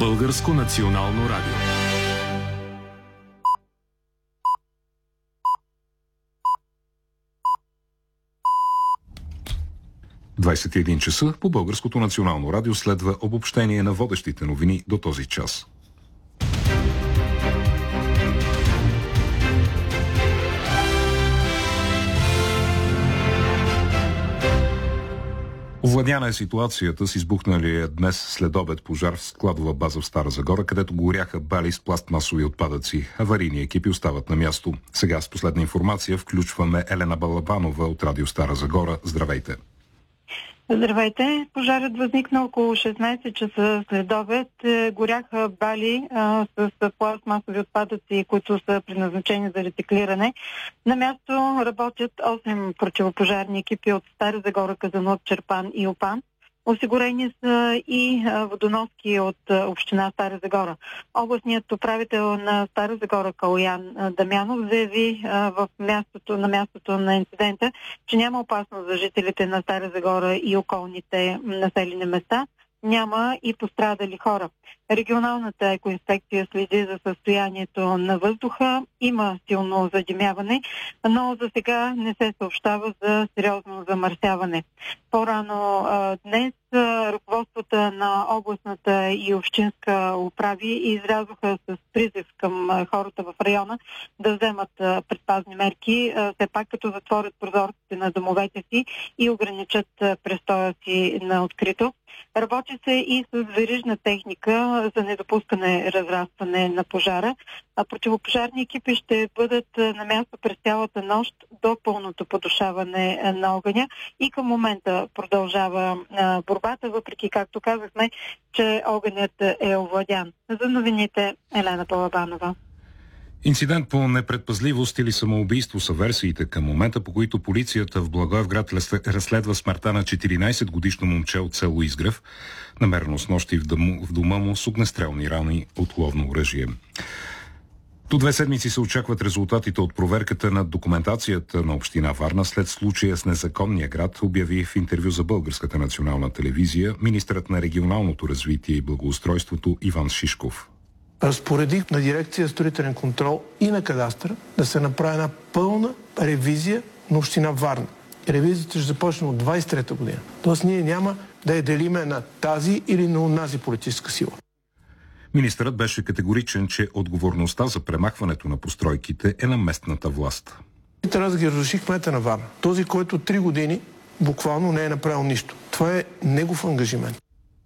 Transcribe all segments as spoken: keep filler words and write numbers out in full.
Българско национално радио. двадесет и един часа по Българското национално радио следва обобщение на водещите новини до този час. Овладяна е ситуацията с избухналия днес след обед пожар в складова база в Стара Загора, където горяха бали с пластмасови отпадъци. Аварийни екипи остават на място. Сега с последна информация включваме Елена Балабанова от Радио Стара Загора. Здравейте! Здравейте! Пожарът възникна около шестнадесет часа след обед. Горяха бали а, с пластмасови отпадъци, които са предназначени за рециклиране. На място работят осем противопожарни екипи от Стара Загора, Казанлък, Чирпан и Опан. Осигурени са и водоноски от община Стара Загора. Областният управител на Стара Загора Калоян Дамянов заяви в мястото, на мястото на инцидента, че няма опасност за жителите на Стара Загора и околните населени места. Няма и пострадали хора. Регионалната екоинспекция следи за състоянието на въздуха. Има силно задимяване, но за сега не се съобщава за сериозно замърсяване. По-рано а, днес а, ръководствата на областната и общинска управи излязоха с призив към а, хората в района да вземат а, предпазни мерки, а, все пак като затворят прозорците на домовете си и ограничат а, престоя си на открито. Работи се и с верижна техника за недопускане разрастване на пожара. А противопожарни екипи ще бъдат на място през цялата нощ до пълното потушаване на огъня и към момента продължава борбата, въпреки, както казахме, че огънят е овладян. За новините Елена Балабанова. Инцидент по непредпазливост или самоубийство са версиите към момента, по които полицията в Благоевград разследва смъртта на четиринадесетгодишно момче от село Изгрев, намерено с нощи в, дому, в дома му с огнестрелни рани от ловно оръжие. До две седмици се очакват резултатите от проверката на документацията на община Варна след случая с незаконния град, обяви в интервю за Българската национална телевизия министърът на регионалното развитие и благоустройството Иван Шишков. Разпоредих на дирекция строителен контрол и на кадастъра да се направи една пълна ревизия на община Варна. Ревизията ще започне от двадесет и трета година. Тоест ние няма да я делиме на тази или на онази политическа сила. Министърът беше категоричен, че отговорността за премахването на постройките е на местната власт. Трябва да ги разруши кмета на Варна. Този, който три години буквално не е направил нищо. Това е негов ангажимент.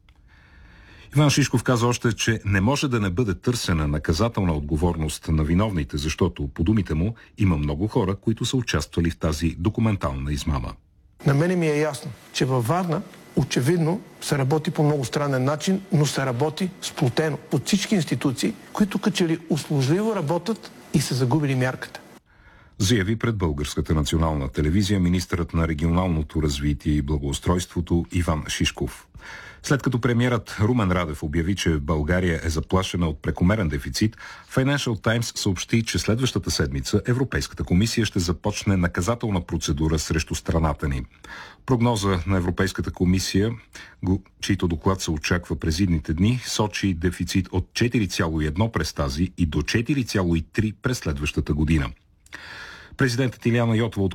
Иван Шишков каза още, че не може да не бъде търсена наказателна отговорност на виновните, защото, по думите му, има много хора, които са участвали в тази документална измама. На мене ми е ясно, че във Варна очевидно се работи по много странен начин, но се работи сплотено от всички институции, които като че ли услужливо работят и са загубили мярката. Заяви пред Българската национална телевизия министърът на регионалното развитие и благоустройството Иван Шишков. След като премиерът Румен Радев обяви, че България е заплашена от прекомерен дефицит, Financial Times съобщи, че следващата седмица Европейската комисия ще започне наказателна процедура срещу страната ни. Прогноза на Европейската комисия, чийто доклад се очаква през идните дни, сочи дефицит от четири цяло и едно през тази и до четири цяло и три през следващата година. Президентът Илияна Йотова